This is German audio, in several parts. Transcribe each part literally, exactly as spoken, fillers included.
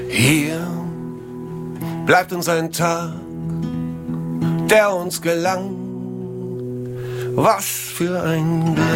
Hier bleibt uns ein Tag, der uns gelang. Was für ein Glück.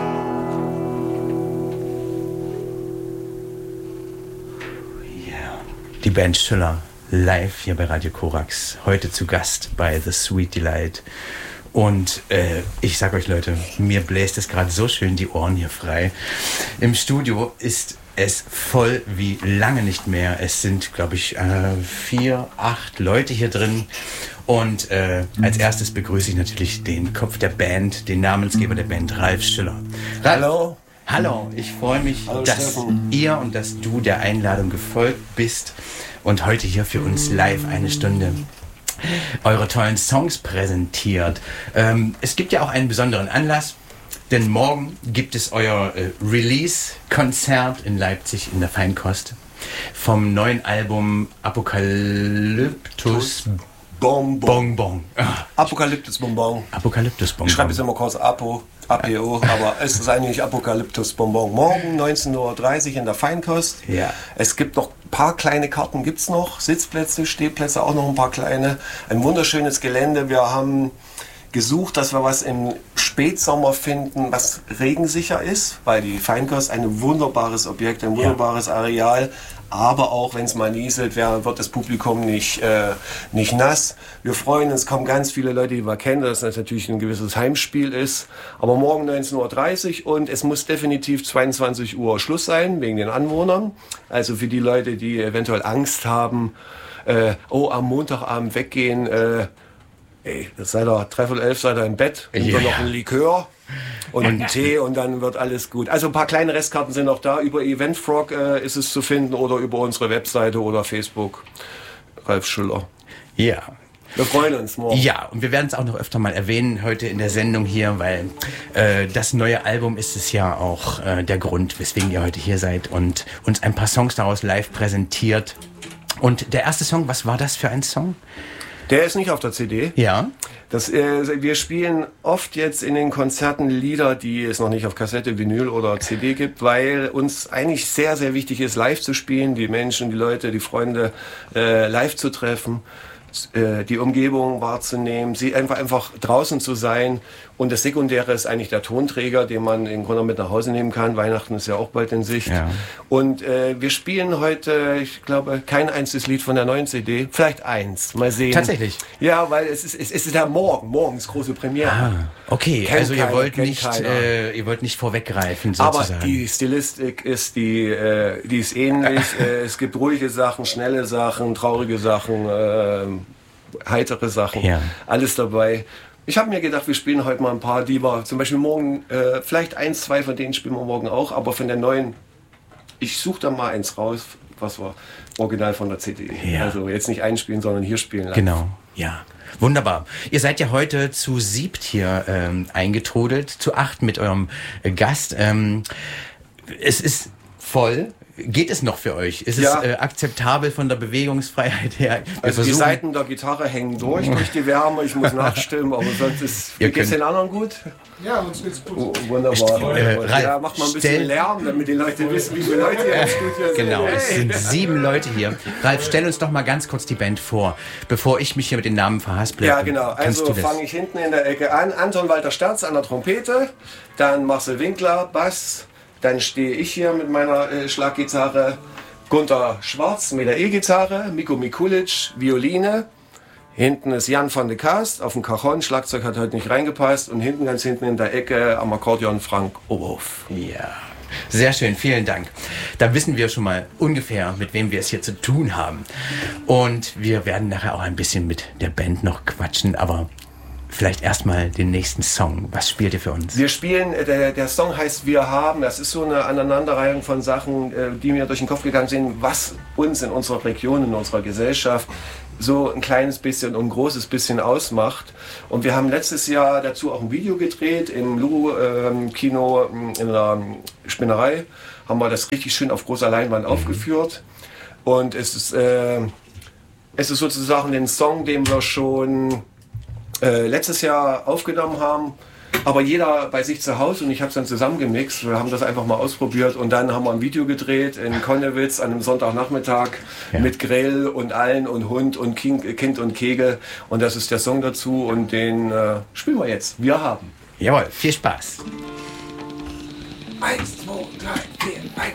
Yeah. Die Band Schiller live hier bei Radio Korax. Heute zu Gast bei The Sweet Delight. Und äh, ich sag euch Leute, mir bläst es gerade so schön die Ohren hier frei. Im Studio ist es voll wie lange nicht mehr. Es sind, glaube ich, äh, vier, acht Leute hier drin. Und äh, als erstes begrüße ich natürlich den Kopf der Band, den Namensgeber der Band, Ralf Schiller. Ralf, hallo. Hallo, ich freue mich, hallo, dass Steffen. ihr und dass du der Einladung gefolgt bist und heute hier für uns live eine Stunde eure tollen Songs präsentiert. Ähm, es gibt ja auch einen besonderen Anlass, denn morgen gibt es euer äh, Release-Konzert in Leipzig in der Feinkost vom neuen Album Apokalyptus Bonbon. Bonbon. Ah. Apokalyptus Bonbon. Apokalyptus Bonbon. Ich schreibe jetzt immer kurz Apo, A P O, aber es ist eigentlich Apokalyptus Bonbon. Morgen neunzehn Uhr dreißig in der Feinkost. Ja. Es gibt noch ein paar kleine Karten, gibt's noch. Sitzplätze, Stehplätze, auch noch ein paar kleine. Ein wunderschönes Gelände. Wir haben gesucht, dass wir was im Spätsommer finden, was regensicher ist, weil die Feinkost ein wunderbares Objekt, ein wunderbares ja. Areal, aber auch wenn es mal nieselt, wird das Publikum nicht, äh, nicht nass. Wir freuen uns, kommen ganz viele Leute, die wir kennen, dass das natürlich ein gewisses Heimspiel ist. Aber morgen neunzehn Uhr dreißig und es muss definitiv zweiundzwanzig Uhr Schluss sein, wegen den Anwohnern. Also für die Leute, die eventuell Angst haben, äh, oh, am Montagabend weggehen, äh, ey, seit der dreiviertel elf seid ihr im Bett, und ja. dann noch ein Likör und einen Tee und dann wird alles gut. Also ein paar kleine Restkarten sind noch da. Über Eventfrog äh, ist es zu finden oder über unsere Webseite oder Facebook. Ralf Schiller. Ja. Wir freuen uns morgen. Ja, und wir werden es auch noch öfter mal erwähnen heute in der Sendung hier, weil äh, das neue Album ist es ja auch äh, der Grund, weswegen ihr heute hier seid und uns ein paar Songs daraus live präsentiert. Und der erste Song, was war das für ein Song? Der ist nicht auf der C D. Ja. Das, äh, wir spielen oft jetzt in den Konzerten Lieder, die es noch nicht auf Kassette, Vinyl oder C D gibt, weil uns eigentlich sehr, sehr wichtig ist, live zu spielen, die Menschen, die Leute, die Freunde äh, live zu treffen, äh, die Umgebung wahrzunehmen, sie einfach, einfach draußen zu sein. Und das Sekundäre ist eigentlich der Tonträger, den man im Grunde mit nach Hause nehmen kann. Weihnachten ist ja auch bald in Sicht. Ja. Und äh, wir spielen heute, ich glaube, kein einziges Lied von der neuen C D. Vielleicht eins. Mal sehen. Tatsächlich? Ja, weil es ist, es ist ja morgen. Morgen ist große Premiere. Ah, okay, Kennt also ihr keiner, wollt kennt nicht, keiner. äh, ihr wollt nicht vorweggreifen sozusagen. Aber die Stilistik ist die, äh, die ist ähnlich. äh, es gibt ruhige Sachen, schnelle Sachen, traurige Sachen, äh, heitere Sachen. Ja. Alles dabei. Ich habe mir gedacht, wir spielen heute mal ein paar, die wir zum Beispiel morgen, äh, vielleicht eins, zwei von denen spielen wir morgen auch, aber von der neuen, ich suche da mal eins raus, was war original von der C D. Ja. Also jetzt nicht einspielen, sondern hier spielen lassen. Genau, ja. Wunderbar. Ihr seid ja heute zu siebt hier ähm, eingetrudelt, zu acht mit eurem äh, Gast. Ähm, es ist voll. Geht es noch für euch? Ist Ja. es äh, akzeptabel von der Bewegungsfreiheit her? Wir Also die versuchen- Seiten der Gitarre hängen durch, durch die Wärme, ich muss nachstimmen, aber sonst ist, Ihr wie geht's könnt- den anderen gut? Ja, uns geht's gut. Oh, wunderbar. Äh, Ralf, ja, macht mal ein bisschen stell- Lärm, damit die Leute wissen, wie viele Leute hier im Studio sind. Genau, es Hey. sind sieben Leute hier. Ralf, stell uns doch mal ganz kurz die Band vor, bevor ich mich hier mit den Namen verhasple. Ja, genau. Kannst Also du das? fange ich hinten in der Ecke an. Anton Walter Sterz an der Trompete, dann Marcel Winkler, Bass, dann stehe ich hier mit meiner äh, Schlaggitarre, Gunter Schwarz mit der E-Gitarre, Miko Mikulic, Violine. Hinten ist Jan van de Kaast auf dem Cajon, Schlagzeug hat heute nicht reingepasst und hinten ganz hinten in der Ecke am Akkordeon Frank Oberhof. Ja, sehr schön, vielen Dank. Da wissen wir schon mal ungefähr, mit wem wir es hier zu tun haben. Und wir werden nachher auch ein bisschen mit der Band noch quatschen, aber vielleicht erstmal den nächsten Song. Was spielt ihr für uns? Wir spielen, äh, der, der Song heißt Wir haben, das ist so eine Aneinanderreihung von Sachen, äh, die mir durch den Kopf gegangen sind, was uns in unserer Region, in unserer Gesellschaft so ein kleines bisschen und ein großes bisschen ausmacht. Und wir haben letztes Jahr dazu auch ein Video gedreht im Lulu-Kino ähm, in der Spinnerei. Haben wir das richtig schön auf großer Leinwand mhm. aufgeführt. Und es ist, äh, es ist sozusagen den Song, den wir schon äh, letztes Jahr aufgenommen haben. aber jeder bei sich zu Hause und ich habe es dann zusammengemixt. Wir haben das einfach mal ausprobiert und dann haben wir ein Video gedreht in Konnewitz an einem Sonntagnachmittag ja. mit Grill und allen und Hund und Kind, kind und Kegel und das ist der Song dazu und den äh, spielen wir jetzt. Wir haben. Jawohl, viel Spaß. Eins, zwei, drei, vier, eins.